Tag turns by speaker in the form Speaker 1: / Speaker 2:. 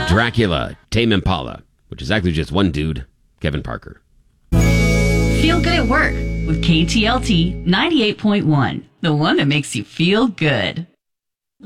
Speaker 1: Dracula, Tame Impala, which is actually just one dude, Kevin Parker.
Speaker 2: Feel good at work with KTLT 98.1, the one that makes you feel good.